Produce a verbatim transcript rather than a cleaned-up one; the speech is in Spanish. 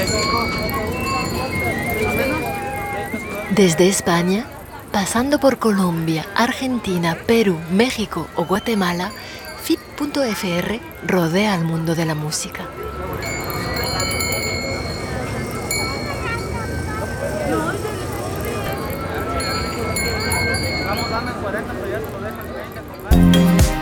Desde España, pasando por Colombia, Argentina, Perú, México o Guatemala, F I T punto F R rodea al mundo de la música.